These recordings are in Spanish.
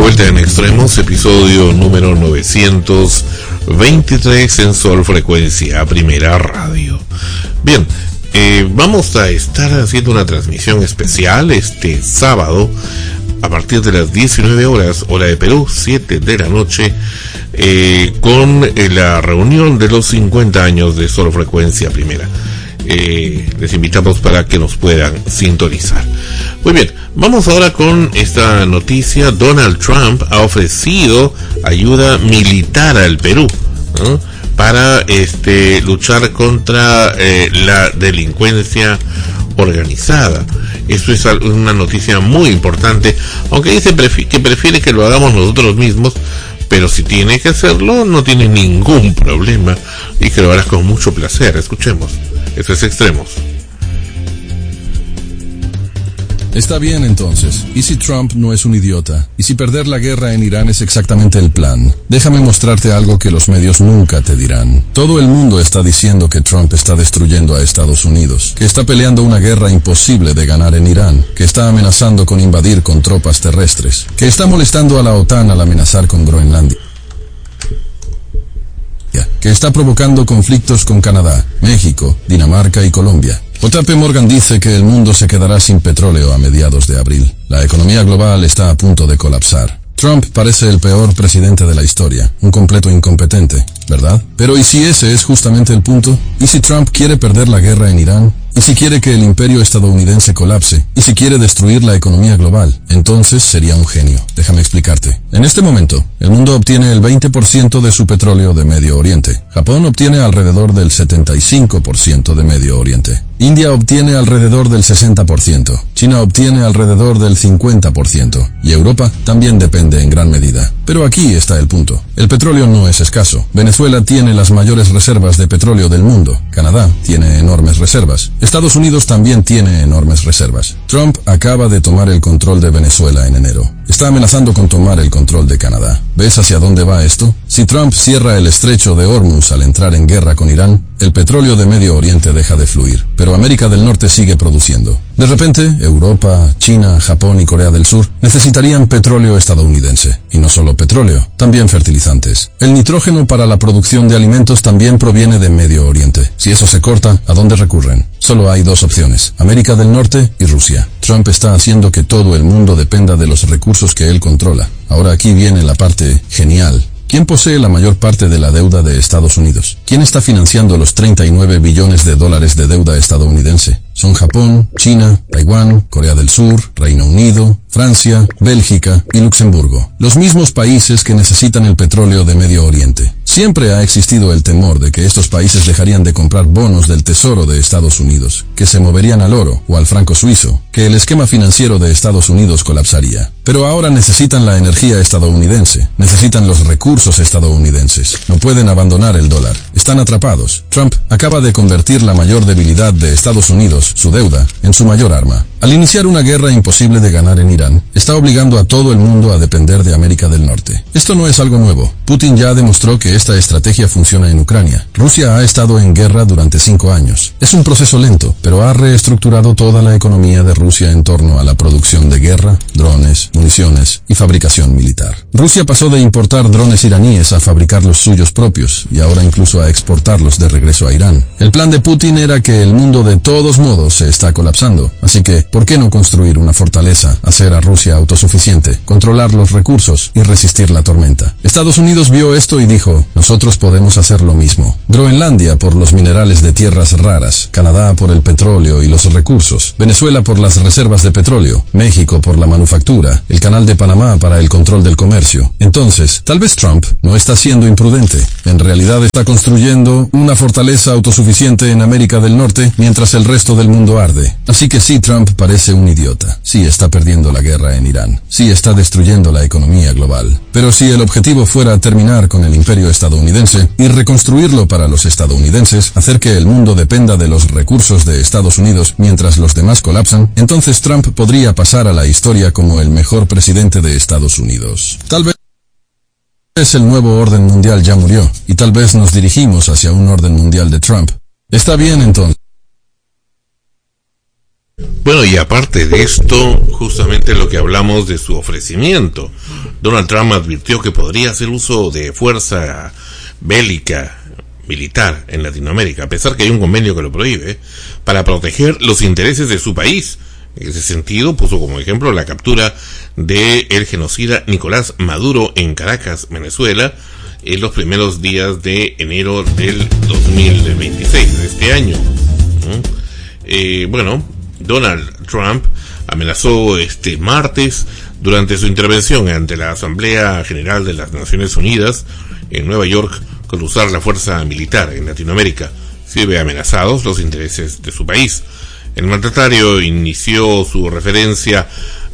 vuelta en Extremos, episodio número 923 en Sol Frecuencia Primera Radio. Bien, vamos a estar haciendo una transmisión especial este sábado a partir de las 19 horas, hora de Perú, 7 de la noche, con la reunión de los 50 años de Sol Frecuencia Primera. Les invitamos para que nos puedan sintonizar. Muy bien, vamos ahora con esta noticia. Donald Trump ha ofrecido ayuda militar al Perú, ¿no?, para luchar contra la delincuencia organizada. Esto es una noticia muy importante, aunque dice que prefiere que lo hagamos nosotros mismos, pero si tiene que hacerlo no tiene ningún problema y que lo harás con mucho placer. Escuchemos. Esto es Extremos. Está bien entonces. ¿Y si Trump no es un idiota? ¿Y si perder la guerra en Irán es exactamente el plan? Déjame mostrarte algo que los medios nunca te dirán. Todo el mundo está diciendo que Trump está destruyendo a Estados Unidos, que está peleando una guerra imposible de ganar en Irán, que está amenazando con invadir con tropas terrestres, que está molestando a la OTAN al amenazar con Groenlandia, que está provocando conflictos con Canadá, México, Dinamarca y Colombia. JP Morgan dice que el mundo se quedará sin petróleo a mediados de abril. La economía global está a punto de colapsar. Trump parece el peor presidente de la historia, un completo incompetente, ¿verdad? Pero ¿y si ese es justamente el punto? ¿Y si Trump quiere perder la guerra en Irán? ¿Y si quiere que el imperio estadounidense colapse? ¿Y si quiere destruir la economía global? Entonces sería un genio. Déjame explicarte. En este momento, el mundo obtiene el 20% de su petróleo de Medio Oriente. Japón obtiene alrededor del 75% de Medio Oriente. India obtiene alrededor del 60%. China obtiene alrededor del 50%. Y Europa también depende en gran medida. Pero aquí está el punto. El petróleo no es escaso. Venezuela tiene las mayores reservas de petróleo del mundo. Canadá tiene enormes reservas. Estados Unidos también tiene enormes reservas. Trump acaba de tomar el control de Venezuela en enero. Está amenazando con tomar el control de Canadá. ¿Ves hacia dónde va esto? Si Trump cierra el estrecho de Hormuz al entrar en guerra con Irán, el petróleo de Medio Oriente deja de fluir, pero América del Norte sigue produciendo. De repente, Europa, China, Japón y Corea del Sur necesitarían petróleo estadounidense. Y no solo petróleo, también fertilizantes. El nitrógeno para la producción de alimentos también proviene de Medio Oriente. Si eso se corta, ¿a dónde recurren? Solo hay dos opciones: América del Norte y Rusia. Trump está haciendo que todo el mundo dependa de los recursos que él controla. Ahora aquí viene la parte genial. ¿Quién posee la mayor parte de la deuda de Estados Unidos? ¿Quién está financiando los 39 billones de dólares de deuda estadounidense? Son Japón, China, Taiwán, Corea del Sur, Reino Unido, Francia, Bélgica y Luxemburgo. Los mismos países que necesitan el petróleo de Medio Oriente. Siempre ha existido el temor de que estos países dejarían de comprar bonos del Tesoro de Estados Unidos, que se moverían al oro o al franco suizo, que el esquema financiero de Estados Unidos colapsaría. Pero ahora necesitan la energía estadounidense, necesitan los recursos estadounidenses. No pueden abandonar el dólar. Están atrapados. Trump acaba de convertir la mayor debilidad de Estados Unidos, su deuda, en su mayor arma. Al iniciar una guerra imposible de ganar en Irán, está obligando a todo el mundo a depender de América del Norte. Esto no es algo nuevo. Putin ya demostró que esta estrategia funciona en Ucrania. Rusia ha estado en guerra durante 5 años. Es un proceso lento, pero ha reestructurado toda la economía de Rusia en torno a la producción de guerra, drones, municiones y fabricación militar. Rusia pasó de importar drones iraníes a fabricar los suyos propios y ahora incluso a exportarlos de regreso a Irán. El plan de Putin era que el mundo de todos modos se está colapsando, así que ¿por qué no construir una fortaleza, hacer a Rusia autosuficiente, controlar los recursos y resistir la tormenta? Estados Unidos vio esto y dijo: nosotros podemos hacer lo mismo. Groenlandia por los minerales de tierras raras, Canadá por el petróleo y los recursos, Venezuela por las reservas de petróleo, México por la manufactura, el Canal de Panamá para el control del comercio. Entonces, tal vez Trump no está siendo imprudente. En realidad está construyendo una fortaleza autosuficiente en América del Norte mientras el resto del mundo arde. Así que sí, Trump parece un idiota. Sí está perdiendo la guerra en Irán. Sí está destruyendo la economía global. Pero si el objetivo fuera terminar con el imperio estadounidense y reconstruirlo para los estadounidenses, hacer que el mundo dependa de los recursos de Estados Unidos mientras los demás colapsan, entonces Trump podría pasar a la historia como el mejor presidente de Estados Unidos. Tal vez el nuevo orden mundial ya murió, y tal vez nos dirigimos hacia un orden mundial de Trump. Está bien entonces. Bueno, y aparte de esto, justamente lo que hablamos de su ofrecimiento, Donald Trump advirtió que podría hacer uso de fuerza bélica militar en Latinoamérica, a pesar que hay un convenio que lo prohíbe, para proteger los intereses de su país. En ese sentido, puso como ejemplo la captura del genocida Nicolás Maduro en Caracas, Venezuela, en los primeros días de enero del 2026, de este año. Donald Trump amenazó este martes, durante su intervención ante la Asamblea General de las Naciones Unidas en Nueva York, con usar la fuerza militar en Latinoamérica, si ve amenazados los intereses de su país. El mandatario inició su referencia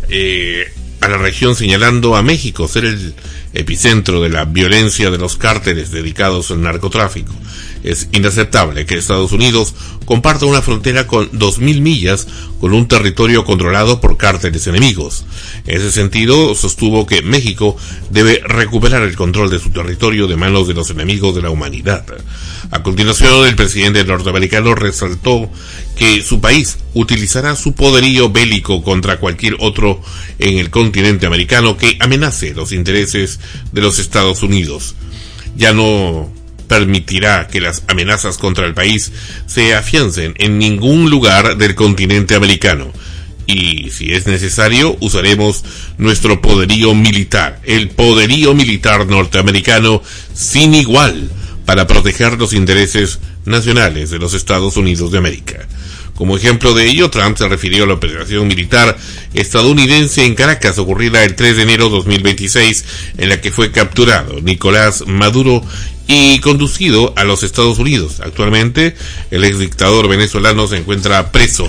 a la región señalando a México ser el epicentro de la violencia de los cárteles dedicados al narcotráfico. Es inaceptable que Estados Unidos comparta una frontera con 2.000 millas con un territorio controlado por cárteles enemigos. En ese sentido, sostuvo que México debe recuperar el control de su territorio de manos de los enemigos de la humanidad. A continuación, el presidente norteamericano resaltó que su país utilizará su poderío bélico contra cualquier otro en el continente americano que amenace los intereses de los Estados Unidos. Ya no permitirá que las amenazas contra el país se afiancen en ningún lugar del continente americano. Y si es necesario, usaremos nuestro poderío militar, el poderío militar norteamericano sin igual, para proteger los intereses nacionales de los Estados Unidos de América. Como ejemplo de ello, Trump se refirió a la operación militar estadounidense en Caracas, ocurrida el 3 de enero de 2026, en la que fue capturado Nicolás Maduro y conducido a los Estados Unidos. Actualmente, el exdictador venezolano se encuentra preso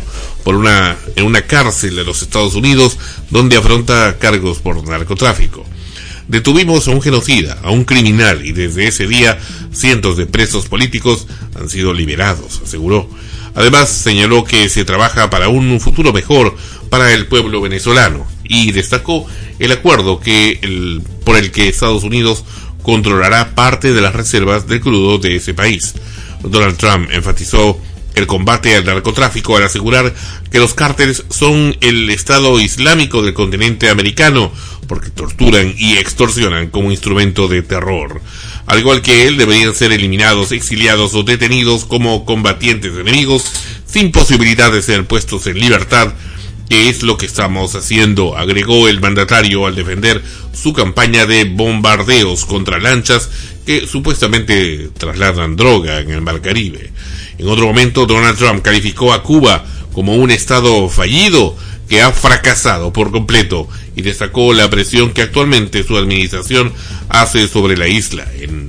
en una cárcel de los Estados Unidos, donde afronta cargos por narcotráfico. Detuvimos a un genocida, a un criminal, y desde ese día cientos de presos políticos han sido liberados, aseguró. Además, señaló que se trabaja para un futuro mejor para el pueblo venezolano y destacó el acuerdo por el que Estados Unidos controlará parte de las reservas del crudo de ese país. Donald Trump enfatizó el combate al narcotráfico al asegurar que los cárteles son el Estado Islámico del continente americano, porque torturan y extorsionan como instrumento de terror. Al igual que él, deberían ser eliminados, exiliados o detenidos como combatientes enemigos, sin posibilidad de ser puestos en libertad, que es lo que estamos haciendo, agregó el mandatario al defender su campaña de bombardeos contra lanchas que supuestamente trasladan droga en el Mar Caribe. En otro momento, Donald Trump calificó a Cuba como un estado fallido que ha fracasado por completo y destacó la presión que actualmente su administración hace sobre la isla.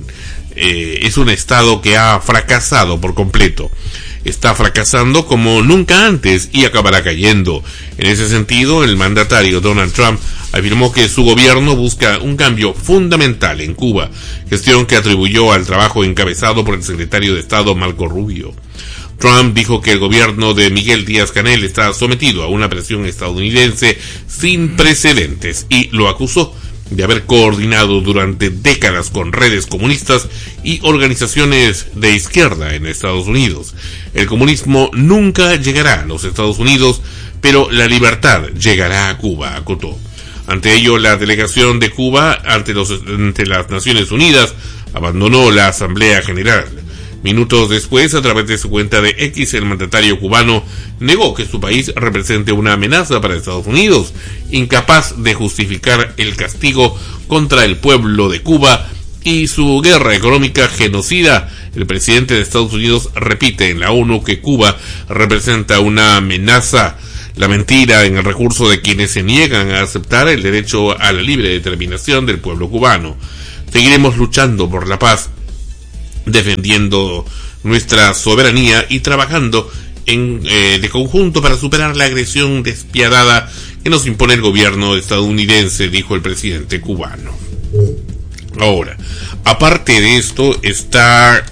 Es un estado que ha fracasado por completo. Está fracasando como nunca antes y acabará cayendo. En ese sentido, el mandatario Donald Trump afirmó que su gobierno busca un cambio fundamental en Cuba, gestión que atribuyó al trabajo encabezado por el secretario de Estado Marco Rubio. Trump dijo que el gobierno de Miguel Díaz-Canel está sometido a una presión estadounidense sin precedentes y lo acusó de haber coordinado durante décadas con redes comunistas y organizaciones de izquierda en Estados Unidos. El comunismo nunca llegará a los Estados Unidos, pero la libertad llegará a Cuba, acotó. Ante ello, la delegación de Cuba ante las Naciones Unidas abandonó la Asamblea General. Minutos después, a través de su cuenta de X, el mandatario cubano negó que su país represente una amenaza para Estados Unidos, incapaz de justificar el castigo contra el pueblo de Cuba y su guerra económica genocida. El presidente de Estados Unidos repite en la ONU que Cuba representa una amenaza. La mentira en el recurso de quienes se niegan a aceptar el derecho a la libre determinación del pueblo cubano. Seguiremos luchando por la paz, defendiendo nuestra soberanía y trabajando de conjunto para superar la agresión despiadada que nos impone el gobierno estadounidense, dijo el presidente cubano. Ahora, aparte de esto está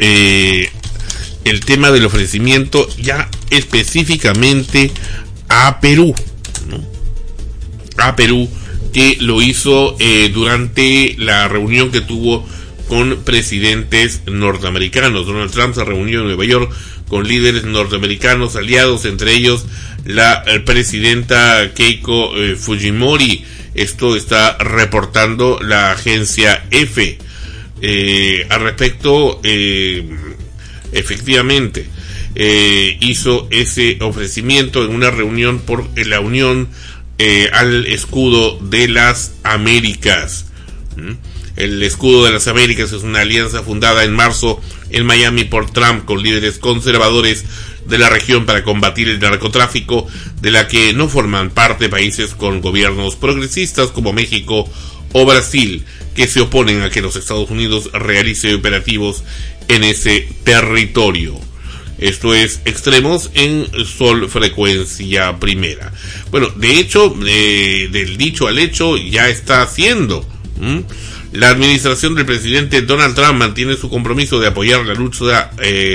el tema del ofrecimiento ya específicamente a Perú, ¿no? A Perú, que lo hizo durante la reunión que tuvo con presidentes norteamericanos. Donald Trump se reunió en Nueva York con líderes norteamericanos aliados, entre ellos la presidenta Keiko Fujimori, Esto está reportando la agencia EFE. Al respecto, efectivamente, hizo ese ofrecimiento en una reunión por la Unión al Escudo de las Américas. El Escudo de las Américas es una alianza fundada en marzo en Miami por Trump con líderes conservadores de la región para combatir el narcotráfico, de la que no forman parte países con gobiernos progresistas como México o Brasil, que se oponen a que los Estados Unidos realicen operativos en ese territorio. Esto es Extremos en Sol Frecuencia Primera. Bueno, de hecho, del dicho al hecho ya está haciendo. La administración del presidente Donald Trump mantiene su compromiso de apoyar la lucha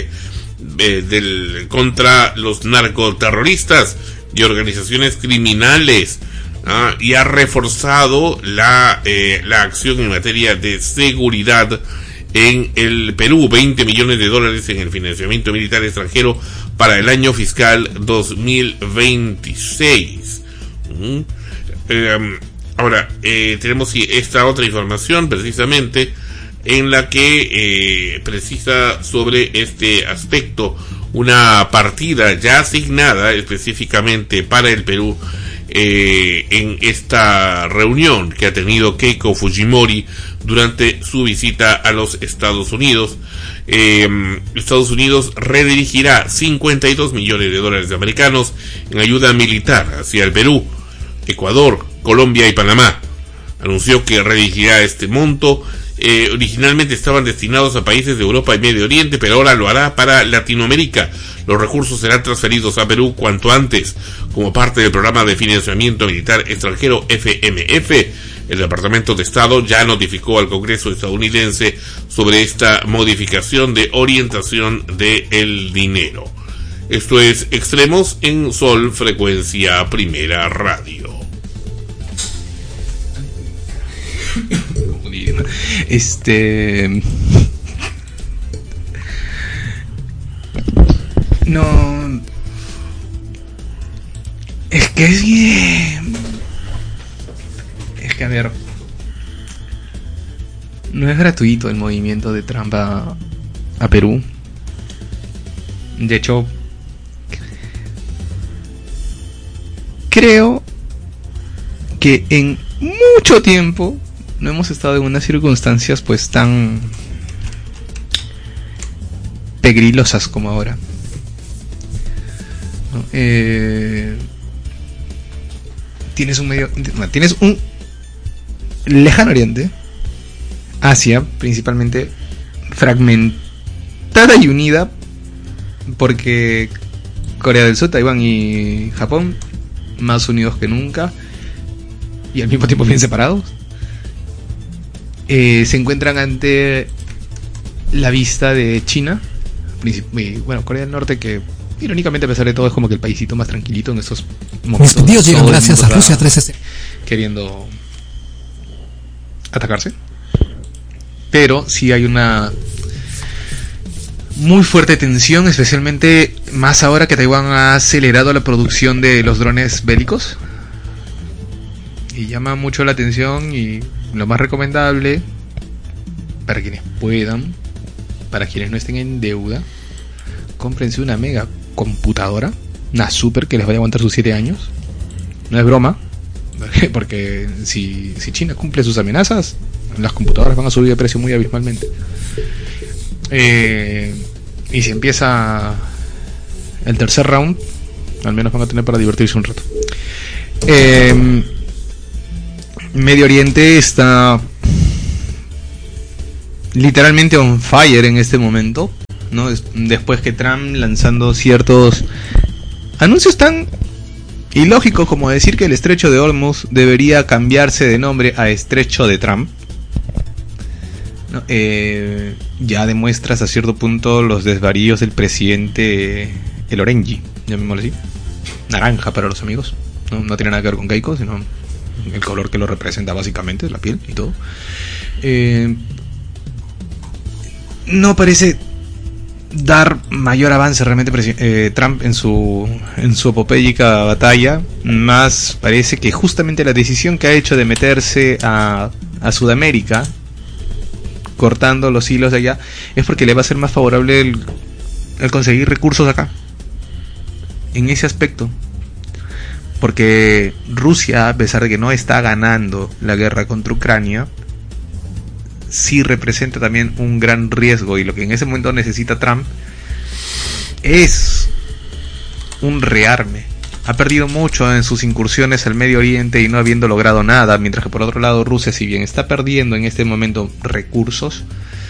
contra los narcoterroristas y organizaciones criminales, y ha reforzado la acción en materia de seguridad en el Perú. 20 millones de dólares en el financiamiento militar extranjero para el año fiscal 2026. Ahora, tenemos esta otra información precisamente en la que precisa sobre este aspecto una partida ya asignada específicamente para el Perú en esta reunión que ha tenido Keiko Fujimori durante su visita a los Estados Unidos. Estados Unidos redirigirá 52 millones de dólares americanos en ayuda militar hacia el Perú, Ecuador, Colombia y Panamá. Anunció que redirigirá este monto. Originalmente estaban destinados a países de Europa y Medio Oriente, pero ahora lo hará para Latinoamérica. Los recursos serán transferidos a Perú cuanto antes, como parte del programa de financiamiento militar extranjero FMF. El Departamento de Estado ya notificó al Congreso estadounidense sobre esta modificación de orientación del dinero. Esto es Extremos en Sol Frecuencia Primera Radio. No, es que a ver, no es gratuito el movimiento de Trump a Perú. De hecho, creo que en mucho tiempo no hemos estado en unas circunstancias pues tan pegrilosas como ahora, ¿no? Tienes un lejano oriente, Asia principalmente fragmentada y unida, porque Corea del Sur, Taiwán y Japón más unidos que nunca y al mismo tiempo bien separados. Se encuentran ante la vista de China, bueno, Corea del Norte, que irónicamente a pesar de todo es como que el paísito más tranquilito en estos momentos. Mis pedidos llegan gracias a Rusia 360 queriendo atacarse, pero sí hay una muy fuerte tensión, especialmente más ahora que Taiwán ha acelerado la producción de los drones bélicos, y llama mucho la atención. Y lo más recomendable para quienes puedan, para quienes no estén en deuda, cómprense una mega computadora, una super que les vaya a aguantar sus 7 años. No es broma, porque si China cumple sus amenazas, las computadoras van a subir de precio muy abismalmente. Y si empieza el tercer round, al menos van a tener para divertirse un rato. Medio Oriente está literalmente on fire en este momento, ¿no? Después que Trump lanzando ciertos anuncios tan ilógicos como decir que el estrecho de Hormuz debería cambiarse de nombre a estrecho de Trump, ¿no? Ya demuestra hasta cierto punto los desvaríos del presidente, el Orenji, llamémoslo así, naranja para los amigos, no tiene nada que ver con Keiko, sino el color que lo representa básicamente, la piel y todo. No parece dar mayor avance realmente Trump en su apopéyica batalla, más parece que justamente la decisión que ha hecho de meterse a Sudamérica, cortando los hilos de allá, es porque le va a ser más favorable el conseguir recursos acá, en ese aspecto. Porque Rusia, a pesar de que no está ganando la guerra contra Ucrania, sí representa también un gran riesgo, y lo que en ese momento necesita Trump es un rearme. Ha perdido mucho en sus incursiones al Medio Oriente y no habiendo logrado nada, mientras que por otro lado Rusia, si bien está perdiendo en este momento recursos,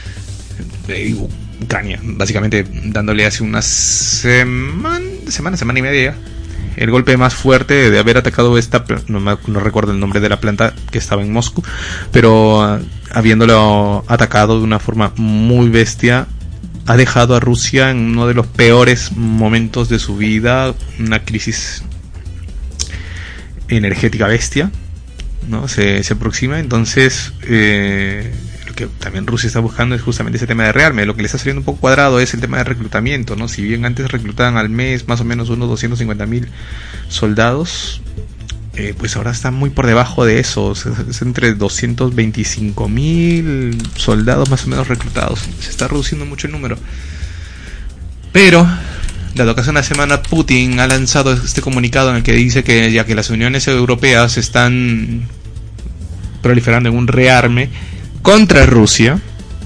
Ucrania básicamente dándole hace una semana y media el golpe más fuerte de haber atacado no recuerdo el nombre de la planta que estaba en Moscú, pero habiéndolo atacado de una forma muy bestia, ha dejado a Rusia en uno de los peores momentos de su vida, una crisis energética bestia, ¿no? Se aproxima. Entonces lo que también Rusia está buscando es justamente ese tema de rearme. Lo que le está saliendo un poco cuadrado es el tema de reclutamiento, ¿no? Si bien antes reclutaban al mes más o menos unos 250,000 soldados, pues ahora está muy por debajo de eso. Es entre 225,000 soldados más o menos reclutados. Se está reduciendo mucho el número. Pero dado que hace una semana Putin ha lanzado este comunicado en el que dice que ya que las uniones europeas están proliferando en un rearme contra Rusia,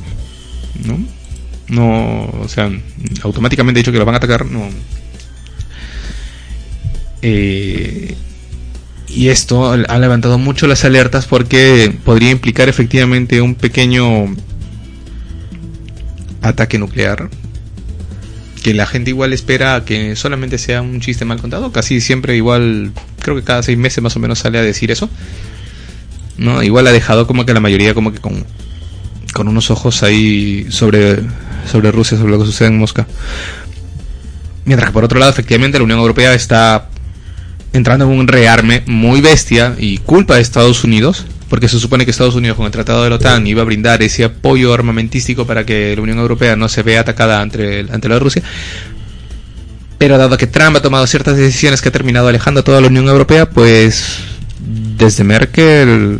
no, o sea, automáticamente ha dicho que lo van a atacar, no. Y esto ha levantado mucho las alertas porque podría implicar efectivamente un pequeño ataque nuclear, que la gente igual espera que solamente sea un chiste mal contado. Casi siempre igual, creo que cada 6 meses más o menos sale a decir eso, ¿no? Igual ha dejado como que la mayoría como que con unos ojos ahí sobre Rusia, sobre lo que sucede en Moscú. Mientras que por otro lado, efectivamente, la Unión Europea está entrando en un rearme muy bestia, y culpa de Estados Unidos, porque se supone que Estados Unidos con el Tratado de la OTAN iba a brindar ese apoyo armamentístico para que la Unión Europea no se vea atacada ante la de Rusia. Pero dado que Trump ha tomado ciertas decisiones que ha terminado alejando a toda la Unión Europea, pues desde Merkel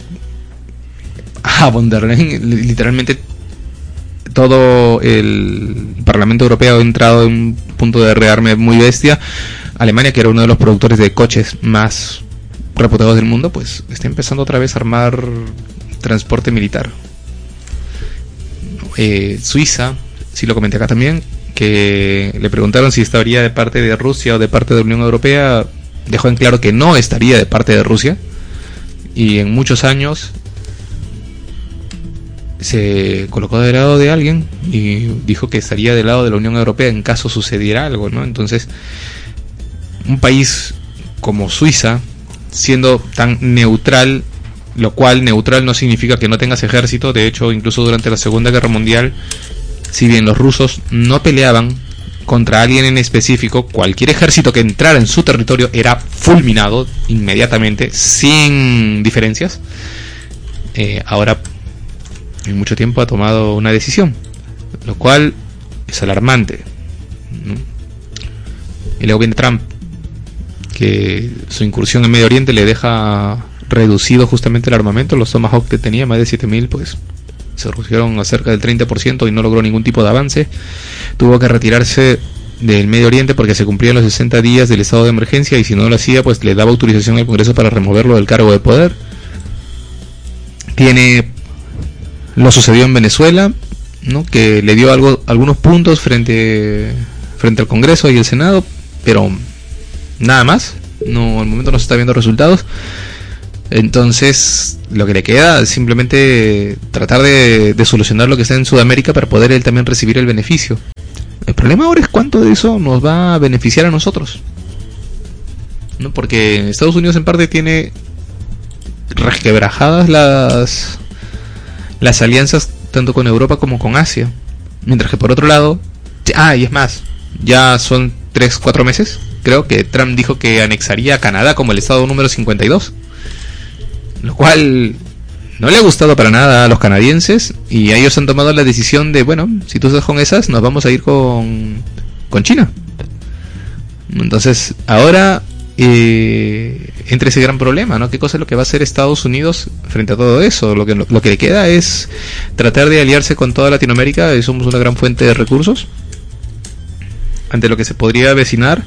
a von der Leyen, literalmente todo el Parlamento Europeo ha entrado en un punto de rearme muy bestia. Alemania, que era uno de los productores de coches más reputados del mundo, pues está empezando otra vez a armar transporte militar. Suiza, sí lo comenté acá también, que le preguntaron si estaría de parte de Rusia o de parte de la Unión Europea, dejó en claro que no estaría de parte de Rusia, y en muchos años se colocó del lado de alguien y dijo que estaría del lado de la Unión Europea en caso sucediera algo, ¿no? Entonces, un país como Suiza, siendo tan neutral, lo cual neutral no significa que no tengas ejército. De hecho, incluso durante la Segunda Guerra Mundial, si bien los rusos no peleaban contra alguien en específico, cualquier ejército que entrara en su territorio era fulminado inmediatamente, sin diferencias. Ahora, en mucho tiempo ha tomado una decisión, lo cual es alarmante, ¿no? Y luego viene Trump, que su incursión en Medio Oriente le deja reducido justamente el armamento. Los Tomahawk que tenía, más de 7,000, pues se redujeron a cerca del 30% y no logró ningún tipo de avance. Tuvo que retirarse del Medio Oriente porque se cumplían los 60 días del estado de emergencia, y si no lo hacía, pues le daba autorización al Congreso para removerlo del cargo de poder. Lo sucedió en Venezuela, ¿no? Que le dio algunos puntos frente al Congreso y el Senado, pero nada más. No, al momento no se está viendo resultados. Entonces lo que le queda es simplemente tratar de solucionar lo que está en Sudamérica para poder él también recibir el beneficio. El problema ahora es cuánto de eso nos va a beneficiar a nosotros, ¿no? Porque Estados Unidos en parte tiene resquebrajadas las alianzas tanto con Europa como con Asia, mientras que por otro lado, y es más, ya son 3-4 meses, creo, que Trump dijo que anexaría a Canadá como el estado número 52, lo cual no le ha gustado para nada a los canadienses y ellos han tomado la decisión de, bueno, si tú estás con esas, nos vamos a ir con China. Entonces, ahora entra ese gran problema, ¿no? ¿Qué cosa es lo que va a hacer Estados Unidos frente a todo eso? Lo que le queda es tratar de aliarse con toda Latinoamérica, y somos una gran fuente de recursos ante lo que se podría avecinar.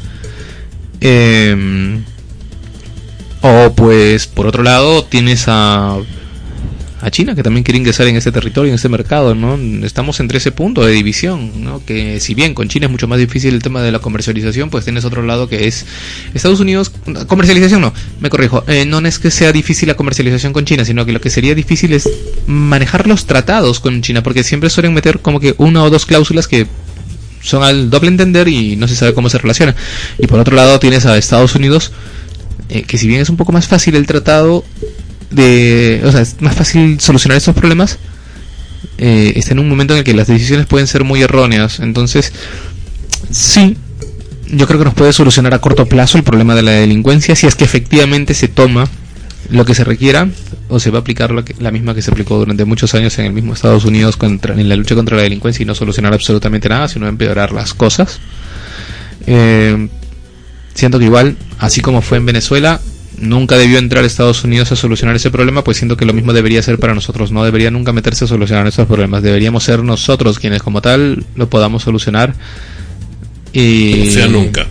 O pues, por otro lado, tienes a China, que también quiere ingresar en este territorio, en este mercado, ¿no? Estamos entre ese punto de división, ¿no? Que si bien con China es mucho más difícil el tema de la comercialización, pues tienes otro lado que es Estados Unidos. Comercialización no, me corrijo, no es que sea difícil la comercialización con China, sino que lo que sería difícil es manejar los tratados con China, porque siempre suelen meter como que una o dos cláusulas que son al doble entender y no se sabe cómo se relacionan. Y por otro lado tienes a Estados Unidos, que si bien es un poco más fácil el tratado o sea, es más fácil solucionar estos problemas, está en un momento en el que las decisiones pueden ser muy erróneas. Entonces, sí, yo creo que nos puede solucionar a corto plazo el problema de la delincuencia, si es que efectivamente se toma lo que se requiera, o se va a aplicar la misma que se aplicó durante muchos años en el mismo Estados Unidos en la lucha contra la delincuencia, y no solucionar absolutamente nada, sino empeorar las cosas. Siento que igual, así como fue en Venezuela, nunca debió entrar Estados Unidos a solucionar ese problema, pues siento que lo mismo debería ser para nosotros. No debería nunca meterse a solucionar estos problemas. Deberíamos ser nosotros quienes como tal lo podamos solucionar. O sea, nunca.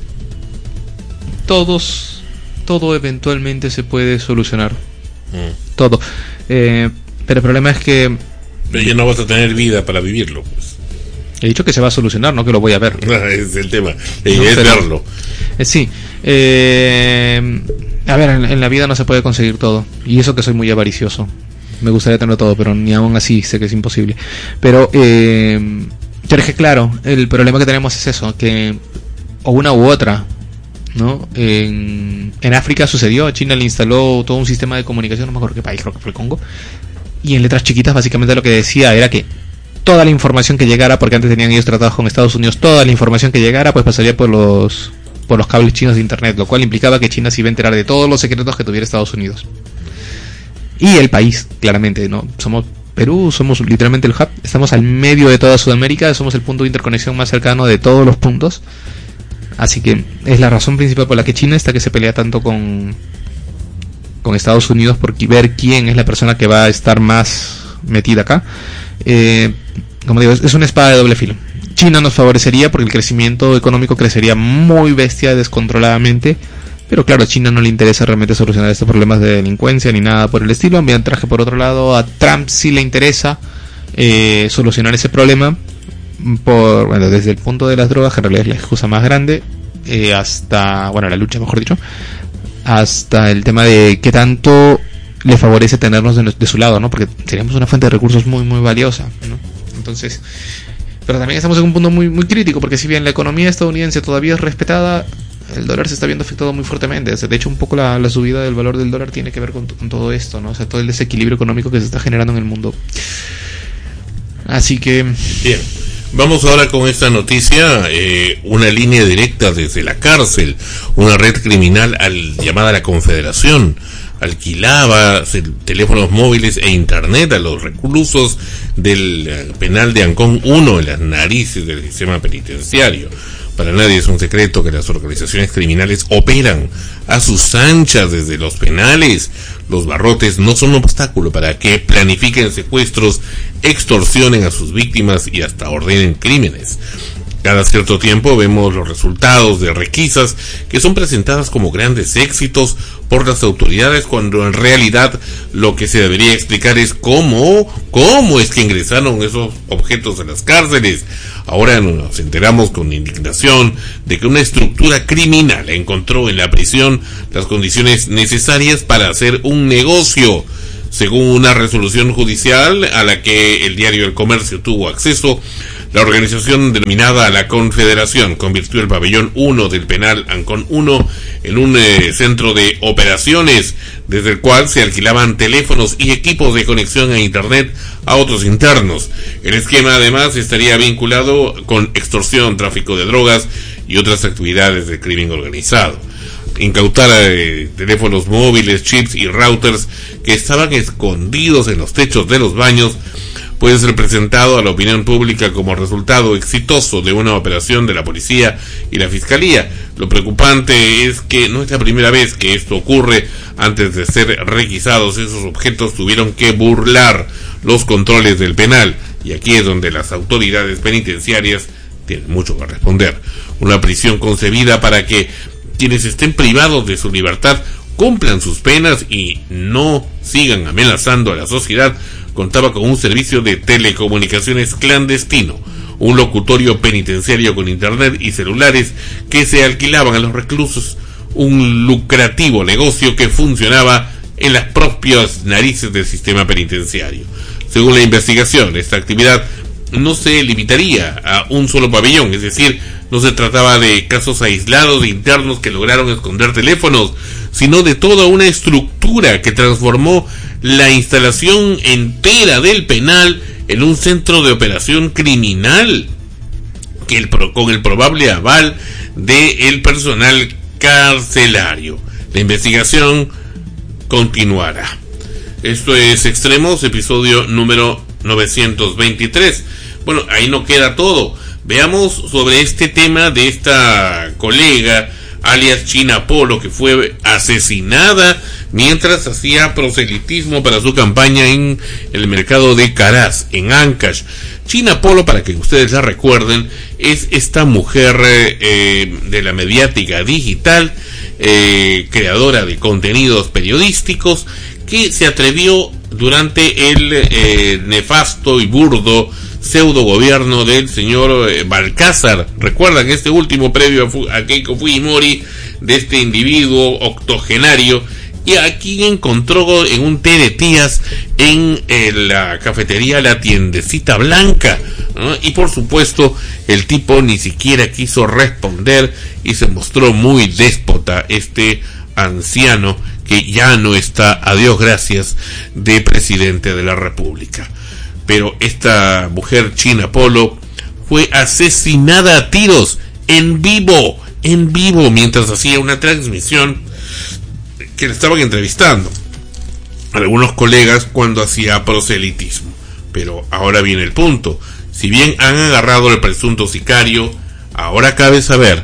Todo eventualmente se puede solucionar. Todo. Pero el problema es que... Pero ya no vas a tener vida para vivirlo, pues. He dicho que se va a solucionar, no que lo voy a ver. Es el tema. Es verlo. Sí. A ver, en la vida no se puede conseguir todo. Y eso que soy muy avaricioso. Me gustaría tenerlo todo, pero ni aún así sé que es imposible. Pero, yo dije, claro, el problema que tenemos es eso, que o una u otra, ¿no? En África sucedió, China le instaló todo un sistema de comunicación, no me acuerdo qué país, creo que fue el Congo. Y en letras chiquitas básicamente lo que decía era que toda la información que llegara, porque antes tenían ellos tratados con Estados Unidos, toda la información que llegara pues pasaría por los cables chinos de internet, lo cual implicaba que China se iba a enterar de todos los secretos que tuviera Estados Unidos. Y el país, claramente, ¿no? Somos Perú, somos literalmente el hub, estamos al medio de toda Sudamérica, somos el punto de interconexión más cercano de todos los puntos. Así que es la razón principal por la que China está que se pelea tanto con Estados Unidos, por ver quién es la persona que va a estar más metida acá. Como digo, es una espada de doble filo. China nos favorecería porque el crecimiento económico crecería muy bestia, descontroladamente, pero claro, a China no le interesa realmente solucionar estos problemas de delincuencia ni nada por el estilo, mientras que por otro lado a Trump sí le interesa solucionar ese problema desde el punto de las drogas, que en realidad es la excusa más grande, hasta, la lucha, mejor dicho, hasta el tema de qué tanto le favorece tenernos de su lado, ¿no? Porque seríamos una fuente de recursos muy, muy valiosa, ¿no? Entonces, pero también estamos en un punto muy, muy crítico, porque si bien la economía estadounidense todavía es respetada, el dólar se está viendo afectado muy fuertemente. O sea, de hecho, un poco la subida del valor del dólar tiene que ver con todo esto, ¿no? O sea, todo el desequilibrio económico que se está generando en el mundo. Así que... Bien, vamos ahora con esta noticia. Una línea directa desde la cárcel, una red criminal llamada La Confederación alquilaba teléfonos móviles e internet a los reclusos del penal de Ancón 1 en las narices del sistema penitenciario. Para nadie es un secreto que las organizaciones criminales operan a sus anchas desde los penales. Los barrotes no son un obstáculo para que planifiquen secuestros, extorsionen a sus víctimas y hasta ordenen crímenes. Cada cierto tiempo vemos los resultados de requisas que son presentadas como grandes éxitos por las autoridades, cuando en realidad lo que se debería explicar es cómo es que ingresaron esos objetos a las cárceles. Ahora nos enteramos con indignación de que una estructura criminal encontró en la prisión las condiciones necesarias para hacer un negocio. Según una resolución judicial a la que el diario El Comercio tuvo acceso, la organización denominada La Confederación convirtió el pabellón 1 del penal Ancón 1 en un centro de operaciones, desde el cual se alquilaban teléfonos y equipos de conexión a internet a otros internos. El esquema además estaría vinculado con extorsión, tráfico de drogas y otras actividades de crimen organizado. incautar teléfonos móviles, chips y routers que estaban escondidos en los techos de los baños puede ser presentado a la opinión pública como resultado exitoso de una operación de la policía y la fiscalía. Lo preocupante es que no es la primera vez que esto ocurre. Antes de ser requisados, esos objetos tuvieron que burlar los controles del penal, y aquí es donde las autoridades penitenciarias tienen mucho que responder. Una prisión concebida para que quienes estén privados de su libertad cumplan sus penas y no sigan amenazando a la sociedad contaba con un servicio de telecomunicaciones clandestino, un locutorio penitenciario con internet y celulares que se alquilaban a los reclusos, un lucrativo negocio que funcionaba en las propias narices del sistema penitenciario. Según la investigación, esta actividad no se limitaría a un solo pabellón, es decir, no se trataba de casos aislados de internos que lograron esconder teléfonos, sino de toda una estructura que transformó la instalación entera del penal en un centro de operación criminal, con el probable aval del personal carcelario. La investigación continuará. Esto es Extremos, episodio número 923. Bueno, ahí no queda todo. Veamos sobre este tema de esta colega, alias China Polo, que fue asesinada mientras hacía proselitismo para su campaña en el mercado de Caraz, en Ancash. China Polo, para que ustedes la recuerden, es esta mujer de la mediática digital, creadora de contenidos periodísticos, que se atrevió durante el nefasto y burdo pseudo gobierno del señor Balcázar. Recuerdan este último previo a Keiko Fujimori, de este individuo octogenario, y aquí encontró en un té de tías en la cafetería La Tiendecita Blanca, ¿no? Y por supuesto el tipo ni siquiera quiso responder y se mostró muy déspota, este anciano que ya no está, a Dios gracias, de presidente de la República. Pero esta mujer China Polo fue asesinada a tiros en vivo, mientras hacía una transmisión que le estaban entrevistando a algunos colegas cuando hacía proselitismo. Pero ahora viene el punto. Si bien han agarrado al presunto sicario, ahora cabe saber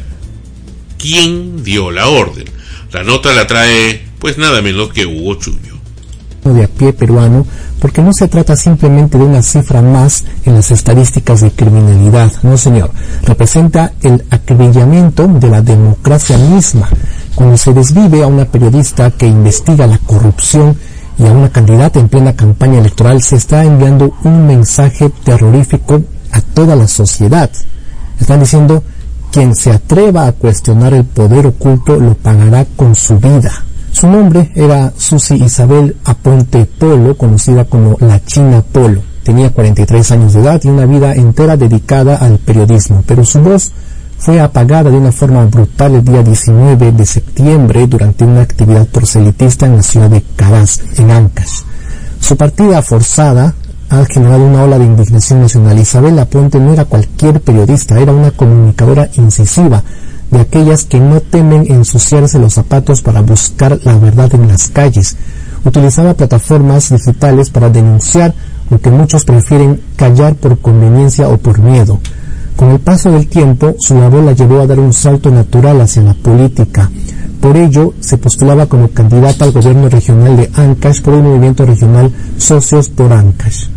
quién dio la orden. La nota la trae pues nada menos que Hugo Chullo. De a pie peruano, porque no se trata simplemente de una cifra más en las estadísticas de criminalidad, no señor, representa el acribillamiento de la democracia misma, cuando se desvive a una periodista que investiga la corrupción y a una candidata en plena campaña electoral. Se está enviando un mensaje terrorífico a toda la sociedad. Están diciendo: quien se atreva a cuestionar el poder oculto lo pagará con su vida. Su nombre era Susi Isabel Aponte Polo, conocida como la China Polo. Tenía 43 años de edad y una vida entera dedicada al periodismo, pero su voz fue apagada de una forma brutal el día 19 de septiembre durante una actividad proselitista en la ciudad de Caraz, en Ancash. Su partida forzada ha generado una ola de indignación nacional. Isabel Aponte no era cualquier periodista, era una comunicadora incisiva, de aquellas que no temen ensuciarse los zapatos para buscar la verdad en las calles. Utilizaba plataformas digitales para denunciar lo que muchos prefieren callar por conveniencia o por miedo. Con el paso del tiempo, su labor la llevó a dar un salto natural hacia la política. Por ello, se postulaba como candidata al gobierno regional de Ancash por el movimiento regional Socios por Ancash.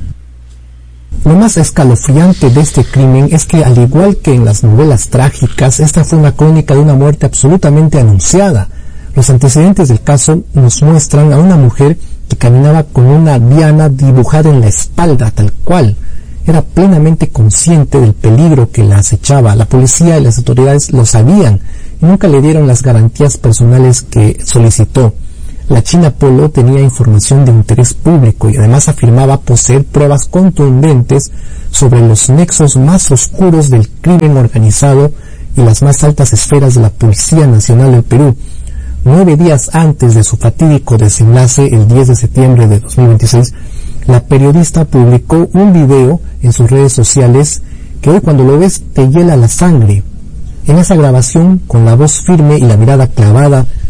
Lo más escalofriante de este crimen es que, al igual que en las novelas trágicas, esta fue una crónica de una muerte absolutamente anunciada. Los antecedentes del caso nos muestran a una mujer que caminaba con una diana dibujada en la espalda, tal cual. Era plenamente consciente del peligro que la acechaba. La policía y las autoridades lo sabían y nunca le dieron las garantías personales que solicitó. La China Polo tenía información de interés público y además afirmaba poseer pruebas contundentes sobre los nexos más oscuros del crimen organizado y las más altas esferas de la Policía Nacional del Perú. 9 días antes de su fatídico desenlace, el 10 de septiembre de 2026, la periodista publicó un video en sus redes sociales que hoy cuando lo ves te hiela la sangre. En esa grabación, con la voz firme y la mirada clavada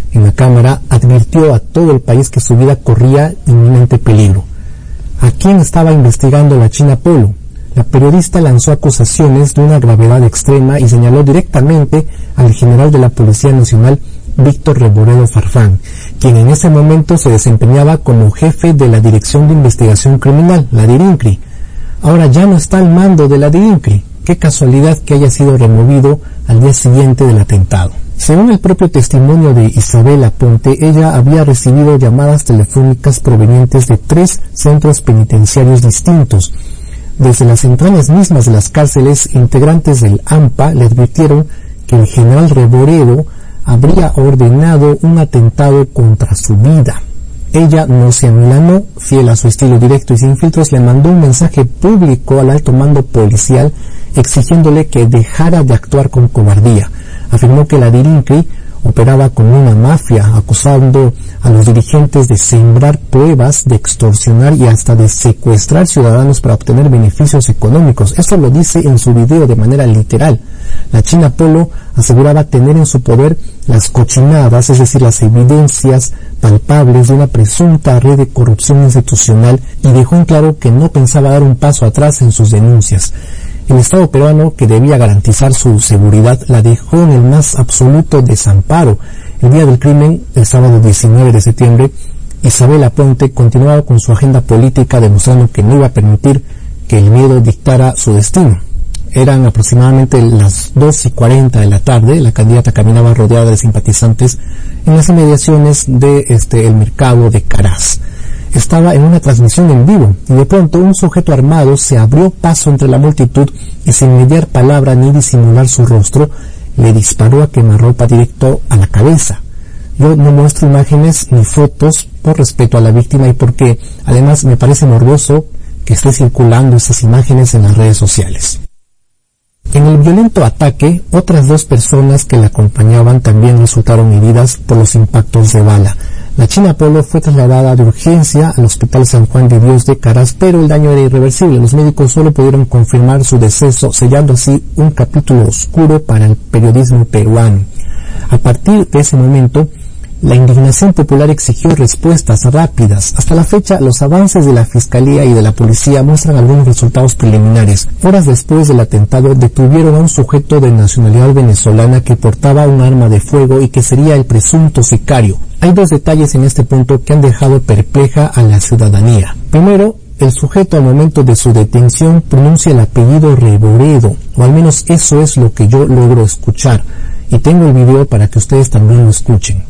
en la cámara, advirtió a todo el país que su vida corría inminente peligro. ¿A quién estaba investigando la China Polo? La periodista lanzó acusaciones de una gravedad extrema y señaló directamente al general de la Policía Nacional, Víctor Reboredo Farfán, quien en ese momento se desempeñaba como jefe de la Dirección de Investigación Criminal, la DIRINCRI. Ahora ya no está al mando de la DIRINCRI. Qué casualidad que haya sido removido al día siguiente del atentado. Según el propio testimonio de Isabel Aponte, ella había recibido llamadas telefónicas provenientes de 3 centros penitenciarios distintos. Desde las entrañas mismas de las cárceles, integrantes del AMPA le advirtieron que el general Reboredo habría ordenado un atentado contra su vida. Ella no se amilanó, fiel a su estilo directo y sin filtros, le mandó un mensaje público al alto mando policial exigiéndole que dejara de actuar con cobardía. Afirmó que la DIRINCRI operaba como una mafia, acusando a los dirigentes de sembrar pruebas, de extorsionar y hasta de secuestrar ciudadanos para obtener beneficios económicos. Esto lo dice en su video de manera literal. La China Polo aseguraba tener en su poder las cochinadas, es decir, las evidencias palpables de una presunta red de corrupción institucional, y dejó en claro que no pensaba dar un paso atrás en sus denuncias. El Estado peruano, que debía garantizar su seguridad, la dejó en el más absoluto desamparo. El día del crimen, el sábado 19 de septiembre, Isabel Aponte continuaba con su agenda política, demostrando que no iba a permitir que el miedo dictara su destino. Eran aproximadamente las 2:40 de la tarde, la candidata caminaba rodeada de simpatizantes en las inmediaciones de el mercado de Caraz. Estaba en una transmisión en vivo y de pronto un sujeto armado se abrió paso entre la multitud y, sin mediar palabra ni disimular su rostro, le disparó a quemarropa directo a la cabeza. Yo no muestro imágenes ni fotos por respeto a la víctima y porque además me parece morboso que esté circulando esas imágenes en las redes sociales. En el violento ataque, otras 2 personas que la acompañaban también resultaron heridas por los impactos de bala. La China Polo fue trasladada de urgencia al Hospital San Juan de Dios de Caraz, pero el daño era irreversible. Los médicos solo pudieron confirmar su deceso, sellando así un capítulo oscuro para el periodismo peruano. A partir de ese momento, la indignación popular exigió respuestas rápidas. Hasta la fecha, los avances de la Fiscalía y de la Policía muestran algunos resultados preliminares. Horas después del atentado, detuvieron a un sujeto de nacionalidad venezolana que portaba un arma de fuego y que sería el presunto sicario. Hay 2 detalles en este punto que han dejado perpleja a la ciudadanía. Primero, el sujeto al momento de su detención pronuncia el apellido Reboredo, o al menos eso es lo que yo logro escuchar. Y tengo el video para que ustedes también lo escuchen.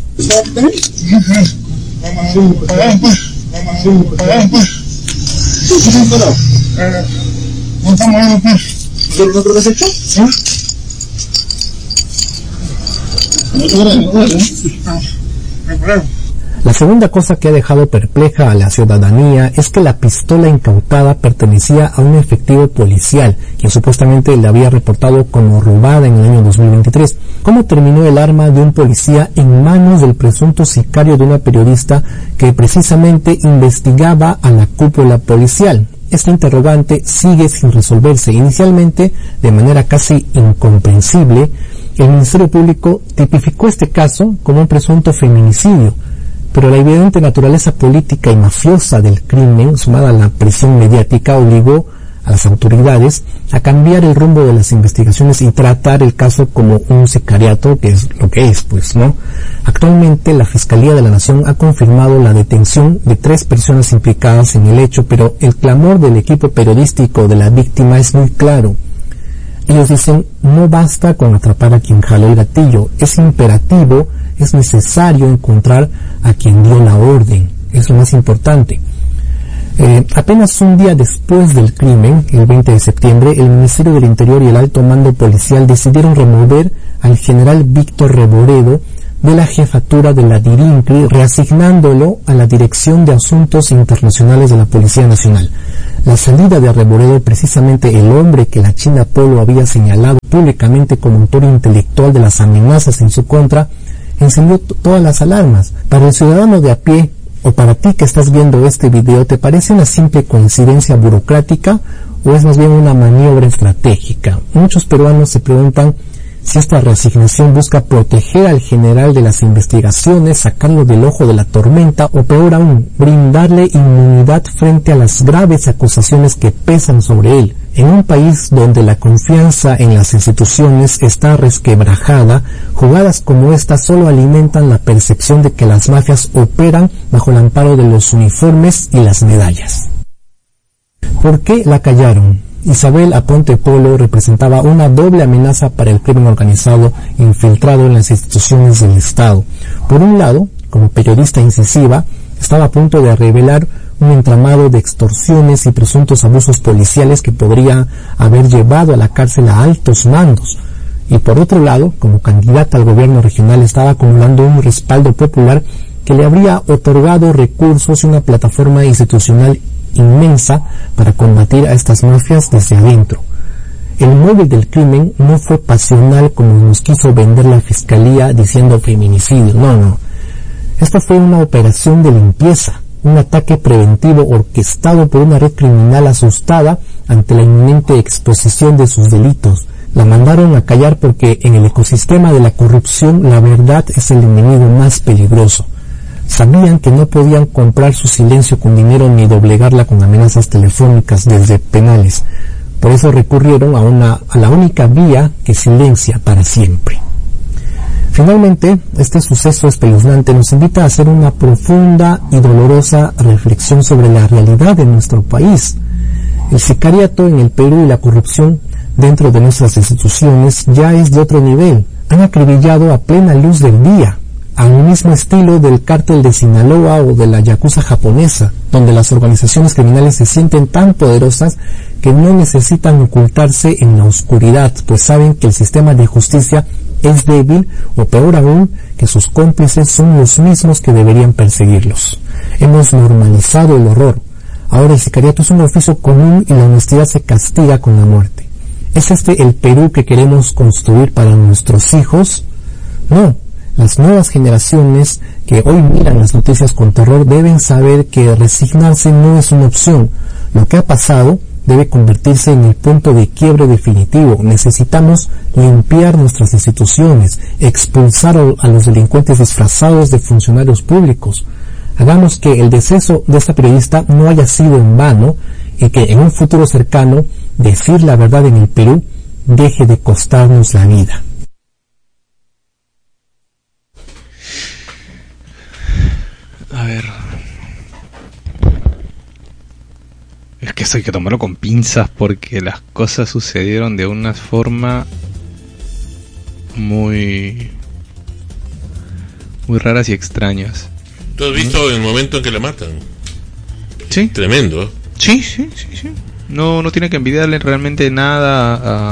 La segunda cosa que ha dejado perpleja a la ciudadanía es que la pistola incautada pertenecía a un efectivo policial, quien supuestamente le había reportado como robada en el año 2023. ¿Cómo terminó el arma de un policía en manos del presunto sicario de una periodista que precisamente investigaba a la cúpula policial? Esta interrogante sigue sin resolverse. Inicialmente, de manera casi incomprensible, el Ministerio Público tipificó este caso como un presunto feminicidio, pero la evidente naturaleza política y mafiosa del crimen, sumada a la presión mediática, obligó a las autoridades a cambiar el rumbo de las investigaciones y tratar el caso como un sicariato, que es lo que es, pues, ¿no? Actualmente la Fiscalía de la Nación ha confirmado la detención de 3 personas implicadas en el hecho, pero el clamor del equipo periodístico de la víctima es muy claro. Ellos dicen, no basta con atrapar a quien jaló el gatillo, es imperativo, es necesario encontrar a quien dio la orden, es lo más importante. Apenas un día después del crimen, el 20 de septiembre, el Ministerio del Interior y el alto mando policial decidieron remover al general Víctor Reboredo de la jefatura de la DIRINCRI, reasignándolo a la Dirección de Asuntos Internacionales de la Policía Nacional. La salida de Reboredo, precisamente el hombre que la China Polo había señalado públicamente como autor intelectual de las amenazas en su contra, encendió todas las alarmas. Para el ciudadano de a pie, o para ti que estás viendo este video, ¿te parece una simple coincidencia burocrática o es más bien una maniobra estratégica? Muchos peruanos se preguntan si esta reasignación busca proteger al general de las investigaciones, sacarlo del ojo de la tormenta o peor aún, brindarle inmunidad frente a las graves acusaciones que pesan sobre él. En un país donde la confianza en las instituciones está resquebrajada, jugadas como esta solo alimentan la percepción de que las mafias operan bajo el amparo de los uniformes y las medallas. ¿Por qué la callaron? Isabel Aponte Polo representaba una doble amenaza para el crimen organizado infiltrado en las instituciones del Estado. Por un lado, como periodista incisiva, estaba a punto de revelar un entramado de extorsiones y presuntos abusos policiales que podría haber llevado a la cárcel a altos mandos. Y por otro lado, como candidata al gobierno regional, estaba acumulando un respaldo popular que le habría otorgado recursos y una plataforma institucional inmensa para combatir a estas mafias desde adentro. El móvil del crimen no fue pasional como nos quiso vender la fiscalía diciendo feminicidio, no. Esta fue una operación de limpieza, un ataque preventivo orquestado por una red criminal asustada ante la inminente exposición de sus delitos. La mandaron a callar porque en el ecosistema de la corrupción la verdad es el enemigo más peligroso. Sabían que no podían comprar su silencio con dinero ni doblegarla con amenazas telefónicas desde penales. Por eso recurrieron a la única vía que silencia para siempre. Finalmente, este suceso espeluznante nos invita a hacer una profunda y dolorosa reflexión sobre la realidad de nuestro país. El sicariato en el Perú y la corrupción dentro de nuestras instituciones ya es de otro nivel. Han acribillado a plena luz del día, al mismo estilo del cártel de Sinaloa o de la yakuza japonesa, donde las organizaciones criminales se sienten tan poderosas que no necesitan ocultarse en la oscuridad, pues saben que el sistema de justicia es débil o peor aún, que sus cómplices son los mismos que deberían perseguirlos. Hemos normalizado el horror. Ahora el sicariato es un oficio común y la honestidad se castiga con la muerte. ¿Es este el Perú que queremos construir para nuestros hijos? No. Las nuevas generaciones que hoy miran las noticias con terror deben saber que resignarse no es una opción. Lo que ha pasado debe convertirse en el punto de quiebre definitivo. Necesitamos limpiar nuestras instituciones, expulsar a los delincuentes disfrazados de funcionarios públicos. Hagamos que el deceso de esta periodista no haya sido en vano y que en un futuro cercano decir la verdad en el Perú deje de costarnos la vida. A ver, es que esto hay que tomarlo con pinzas porque las cosas sucedieron de una forma muy raras y extrañas. ¿Tú has visto el momento en que la matan? Sí. Tremendo. Sí. No tiene que envidiarle realmente nada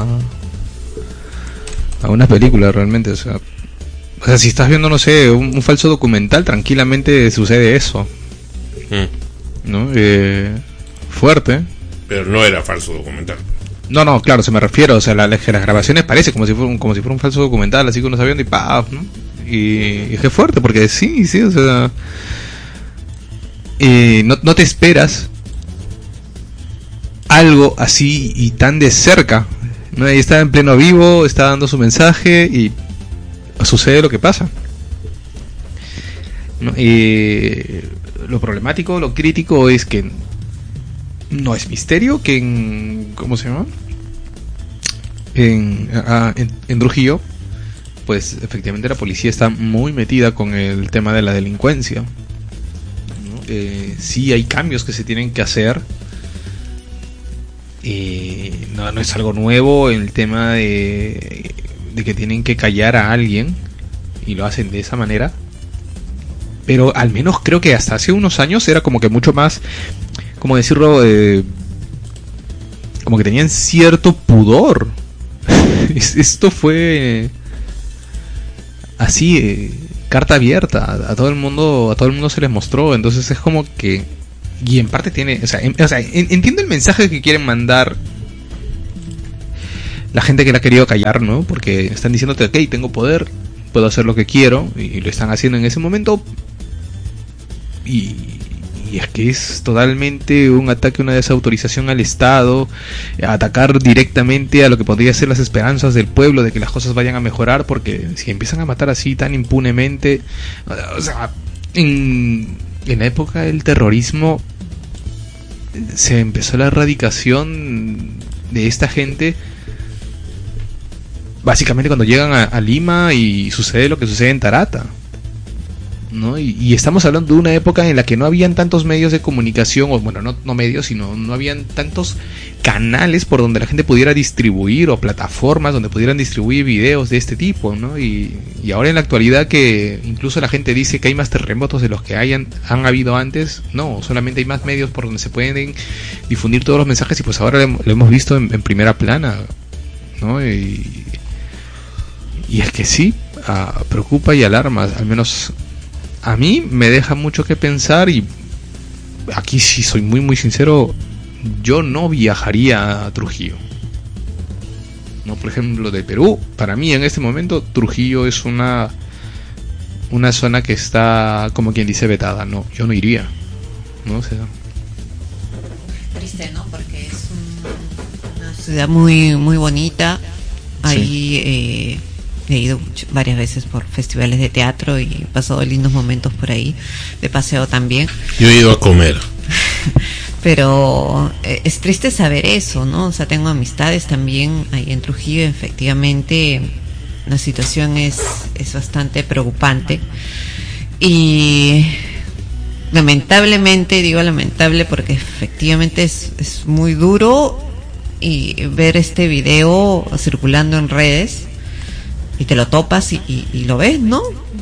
a una película realmente, o sea, si estás viendo, no sé, un falso documental, tranquilamente sucede eso. ¿No? Fuerte. Pero no era falso documental. No, claro, se me refiero, o sea, las grabaciones parece como si fuera un falso documental, así que uno sabiendo y ¡paf! ¿No? Y es que fuerte, porque sí, o sea, no te esperas algo así y tan de cerca, ¿no? Ahí está en pleno vivo, está dando su mensaje y sucede lo que pasa, ¿no? Lo problemático, lo crítico es que no es misterio que ¿cómo se llama? En Trujillo, pues efectivamente la policía está muy metida con el tema de la delincuencia, ¿no? Sí hay cambios que se tienen que hacer. No es algo nuevo el tema de que tienen que callar a alguien y lo hacen de esa manera, pero al menos creo que hasta hace unos años era como que mucho más, como decirlo, como que tenían cierto pudor. Esto fue así, carta abierta, a todo el mundo se les mostró, entonces es como que, y en parte tiene, o sea, entiendo el mensaje que quieren mandar la gente que la ha querido callar, ¿no? Porque están diciéndote, ok, tengo poder, puedo hacer lo que quiero, y lo están haciendo en ese momento, y Y es que es totalmente un ataque, una desautorización al Estado, atacar directamente a lo que podría ser las esperanzas del pueblo de que las cosas vayan a mejorar, porque si empiezan a matar así tan impunemente, o sea, en la época del terrorismo se empezó la erradicación de esta gente básicamente cuando llegan a Lima y sucede lo que sucede en Tarata, ¿no? Y estamos hablando de una época en la que no habían tantos medios de comunicación, o bueno, no medios, sino no habían tantos canales por donde la gente pudiera distribuir, o plataformas donde pudieran distribuir videos de este tipo, ¿no? Y ahora en la actualidad, que incluso la gente dice que hay más terremotos de los que han habido antes, no, solamente hay más medios por donde se pueden difundir todos los mensajes, y pues ahora lo hemos visto en primera plana, ¿no? Y es que sí, preocupa y alarma, al menos a mí me deja mucho que pensar. Y aquí sí soy muy muy sincero, yo no viajaría a Trujillo, no, por ejemplo, de Perú. Para mí en este momento Trujillo es una zona que está, como quien dice, vetada. No, yo no iría, ¿no? O sea, triste, ¿no? Porque es una ciudad muy muy bonita. Ahí he ido varias veces por festivales de teatro y he pasado lindos momentos por ahí, de paseo también. Yo he ido a comer. Pero es triste saber eso, ¿no? O sea, tengo amistades también ahí en Trujillo. Efectivamente, la situación es bastante preocupante. Y lamentablemente, digo lamentable porque efectivamente es muy duro, y ver este video circulando en redes y te lo topas y lo ves, ¿no?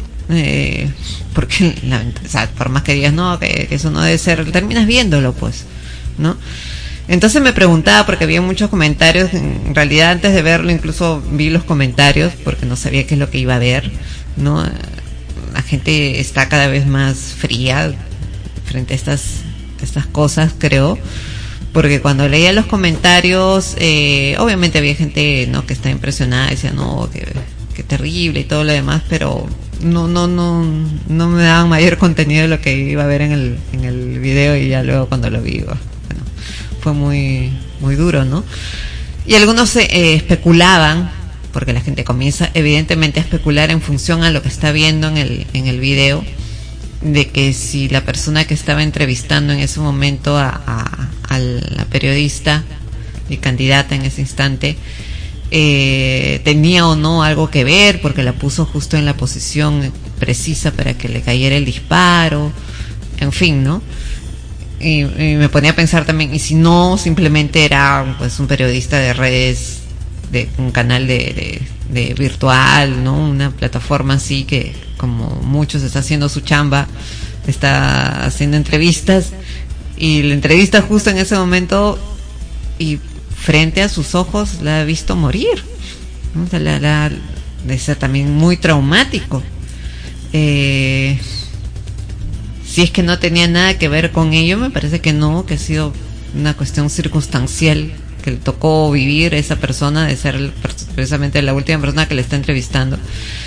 Porque o sea, por más que digas no, que eso no debe ser, terminas viéndolo, pues, ¿no? Entonces me preguntaba, porque había muchos comentarios, en realidad antes de verlo incluso vi los comentarios porque no sabía qué es lo que iba a ver, ¿no? La gente está cada vez más fría frente a estas cosas, creo, porque cuando leía los comentarios, obviamente había gente, ¿no?, que está impresionada, decía no, que terrible y todo lo demás, pero no me daban mayor contenido de lo que iba a ver en el video. Y ya luego cuando lo vi, bueno, fue muy muy duro, ¿no? Y algunos especulaban, porque la gente comienza evidentemente a especular en función a lo que está viendo en el video, de que si la persona que estaba entrevistando en ese momento a la periodista y candidata en ese instante tenía o no algo que ver, porque la puso justo en la posición precisa para que le cayera el disparo, en fin, ¿no? Y me ponía a pensar también, y si no, simplemente era pues un periodista de redes, de un canal de virtual, ¿no? Una plataforma así que, como muchos, está haciendo su chamba, está haciendo entrevistas, y la entrevista justo en ese momento, y frente a sus ojos la ha visto morir, ¿no? O sea, debe ser también muy traumático. Si es que no tenía nada que ver con ello, me parece que no, que ha sido una cuestión circunstancial que le tocó vivir a esa persona, de ser precisamente la última persona que le está entrevistando.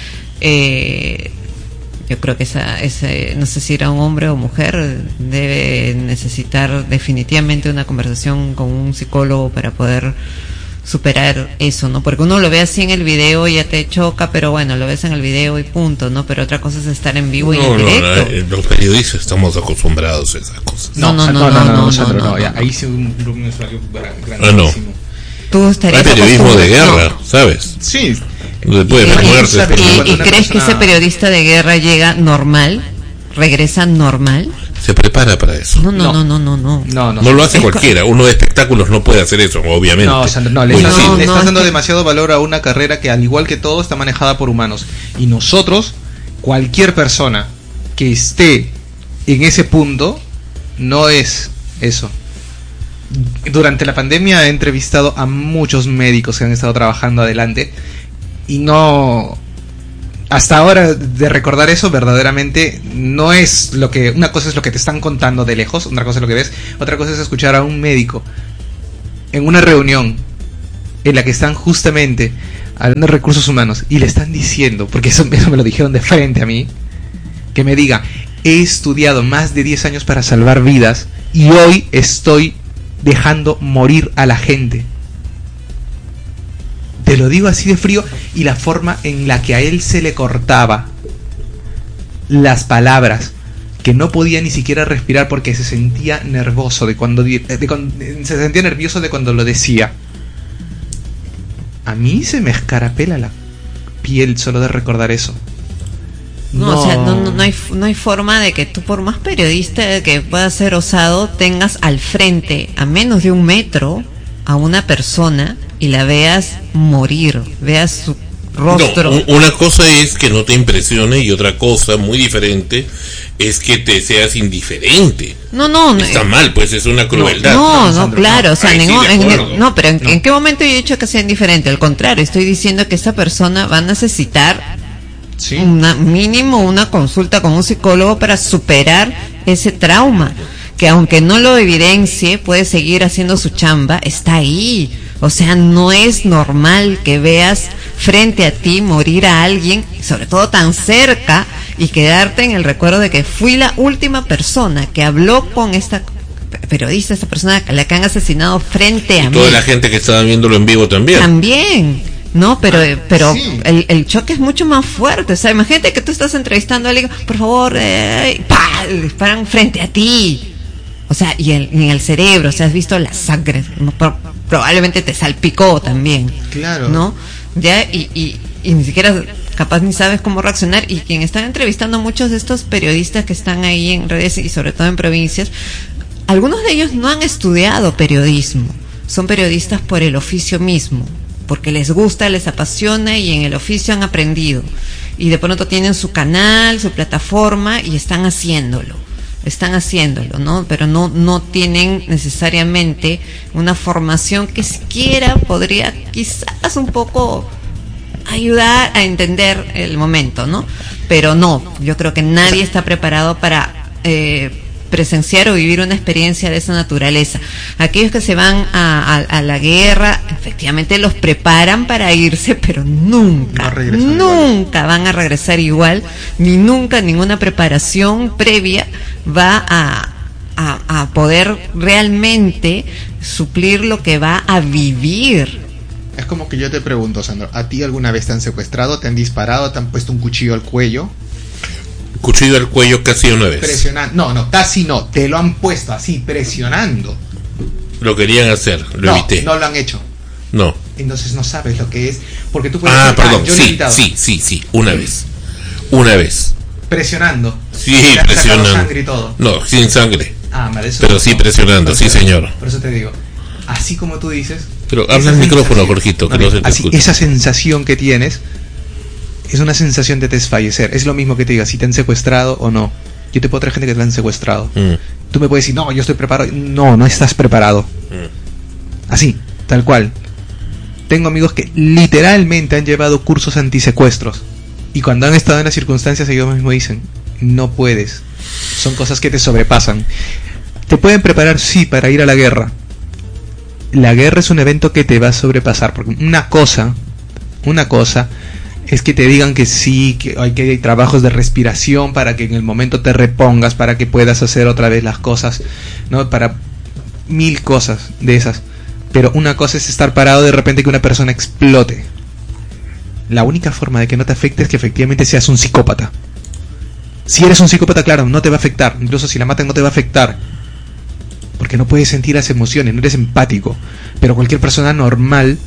Yo creo que ese, no sé si era un hombre o mujer, debe necesitar definitivamente una conversación con un psicólogo para poder superar eso, ¿no? Porque uno lo ve así en el video y ya te choca, pero bueno, lo ves en el video y punto, ¿no? Pero otra cosa es estar en vivo y en directo. Los periodistas estamos acostumbrados a esas cosas. No, ya, ahí sí un mensaje grandísimo. Tú estarías hay periodismo de guerra, ¿sabes? Sí. No se puede muerse. ¿Y crees que ese periodista de guerra llega normal? ¿Regresa normal? Se prepara para eso. No lo hace cualquiera. Uno de espectáculos no puede hacer eso, obviamente. Le estás dando demasiado valor a una carrera que, al igual que todo, está manejada por humanos. Y nosotros, cualquier persona que esté en ese punto, no es eso. Durante la pandemia he entrevistado a muchos médicos que han estado trabajando adelante, y no, hasta ahora, de recordar eso, verdaderamente no es lo que, una cosa es lo que te están contando de lejos, otra cosa es lo que ves, otra cosa es escuchar a un médico en una reunión en la que están justamente hablando de recursos humanos y le están diciendo, porque eso me lo dijeron de frente a mí, que me diga, he estudiado más de 10 años para salvar vidas y hoy estoy dejando morir a la gente. Te lo digo así de frío, y la forma en la que a él se le cortaba las palabras, que no podía ni siquiera respirar porque se sentía nervioso se sentía nervioso de cuando lo decía. A mí se me escarapela la piel solo de recordar eso. No, o sea, no hay forma de que tú, por más periodista que puedas ser osado, tengas al frente, a menos de 1 metro, a una persona y la veas morir, veas su rostro. No, una cosa es que no te impresione y otra cosa muy diferente es que te seas indiferente. No. Está mal, pues es una crueldad. No, claro, o sea, pero No. ¿en qué momento yo he dicho que sea indiferente? Al contrario, estoy diciendo que esta persona va a necesitar mínimo una consulta con un psicólogo para superar ese trauma, que aunque no lo evidencie, puede seguir haciendo su chamba, está ahí. O sea, no es normal que veas frente a ti morir a alguien, sobre todo tan cerca, y quedarte en el recuerdo de que fui la última persona que habló con esta periodista, esta persona a la que han asesinado frente a mí. Toda la gente que estaba viéndolo en vivo también. No, pero sí. el choque es mucho más fuerte. O sea, imagínate que tú estás entrevistando a alguien, por favor, ¡pah! Le disparan frente a ti. O sea, y en el cerebro, o sea, has visto la sangre, probablemente te salpicó también. Claro. ¿No? Ya, y ni siquiera capaz ni sabes cómo reaccionar. Y quien está entrevistando, muchos de estos periodistas que están ahí en redes y sobre todo en provincias, algunos de ellos no han estudiado periodismo, son periodistas por el oficio mismo, porque les gusta, les apasiona y en el oficio han aprendido. Y de pronto tienen su canal, su plataforma y están haciéndolo, ¿no? Pero no tienen necesariamente una formación que siquiera podría quizás un poco ayudar a entender el momento, ¿no? Pero no, yo creo que nadie está preparado para presenciar o vivir una experiencia de esa naturaleza. Aquellos que se van a la guerra, efectivamente los preparan para irse, pero nunca van a regresar igual, ni nunca ninguna preparación previa va a poder realmente suplir lo que va a vivir. Es como que yo te pregunto, Sandro, ¿a ti alguna vez te han secuestrado, te han disparado, te han puesto un cuchillo al cuello? Cuchillo al cuello casi una vez. Presionando. No, casi no. Te lo han puesto así, presionando. Lo querían hacer, lo evité. No lo han hecho. No. Entonces no sabes lo que es. Porque tú puedes perdón. Sí. Una vez. Presionando. Sí, presionando. Sangre y todo. No, sin sangre. Vale, eso. Pero sí presionando, sí, señor. Por eso te digo. Así como tú dices. Pero habla el micrófono, Jorgito, que no se te escucha. Esa sensación que tienes es una sensación de desfallecer. Es lo mismo que te diga si te han secuestrado o no. Yo te puedo traer gente que te han secuestrado. Tú me puedes decir, no, yo estoy preparado. No estás preparado. Así, tal cual. Tengo amigos que literalmente han llevado cursos antisecuestros. Y cuando han estado en las circunstancias, ellos mismos dicen, no puedes. Son cosas que te sobrepasan. Te pueden preparar, sí, para ir a la guerra. La guerra es un evento que te va a sobrepasar. Porque una cosa es que te digan que sí, que hay trabajos de respiración para que en el momento te repongas, para que puedas hacer otra vez las cosas, ¿no? Para 1000 cosas de esas. Pero una cosa es estar parado de repente que una persona explote. La única forma de que no te afecte es que efectivamente seas un psicópata. Si eres un psicópata, claro, no te va a afectar. Incluso si la matan no te va a afectar. Porque no puedes sentir las emociones, no eres empático. Pero cualquier persona normal,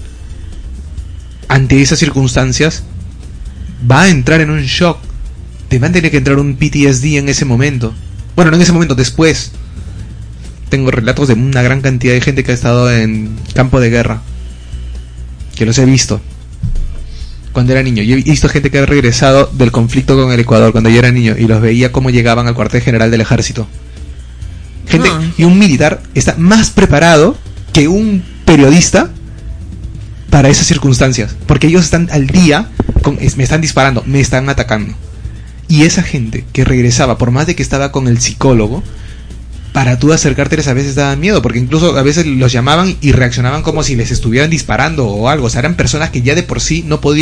ante esas circunstancias, va a entrar en un shock. Te va a tener que entrar un PTSD en ese momento. Bueno, no en ese momento, después. Tengo relatos de una gran cantidad de gente que ha estado en campo de guerra, que los he visto cuando era niño. Yo he visto gente que ha regresado del conflicto con el Ecuador cuando yo era niño y los veía cómo llegaban al cuartel general del ejército. Gente, y un militar está más preparado que un periodista para esas circunstancias, porque ellos están al día me están disparando, me están atacando. Y esa gente que regresaba, por más de que estaba con el psicólogo, para tú acercárteles a veces daban miedo, porque incluso a veces los llamaban y reaccionaban como si les estuvieran disparando o algo. O sea, eran personas que ya de por sí no podían